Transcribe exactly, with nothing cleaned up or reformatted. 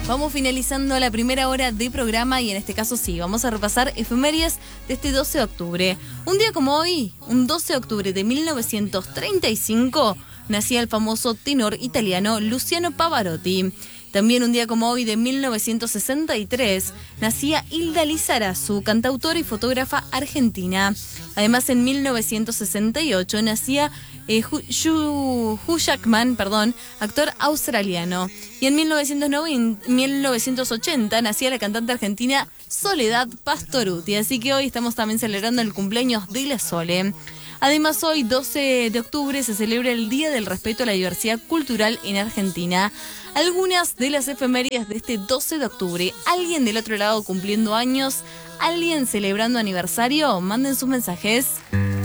Vamos finalizando la primera hora de programa y en este caso sí, vamos a repasar efemérides de este doce de octubre. Un día como hoy, un doce de octubre de mil novecientos treinta y cinco, nacía el famoso tenor italiano Luciano Pavarotti. También un día como hoy de mil novecientos sesenta y tres nacía Hilda Lizarazu, cantautora y fotógrafa argentina. Además, en mil novecientos sesenta y ocho nacía eh, Hugh, Hugh Jackman, perdón, actor australiano. Y en mil novecientos noventa, mil novecientos ochenta nacía la cantante argentina Soledad Pastorutti. Así que hoy estamos también celebrando el cumpleaños de la Sole. Además, hoy, doce de octubre, se celebra el Día del Respeto a la Diversidad Cultural en Argentina. Algunas de las efemérides de este doce de octubre. ¿Alguien del otro lado cumpliendo años? ¿Alguien celebrando aniversario? Manden sus mensajes.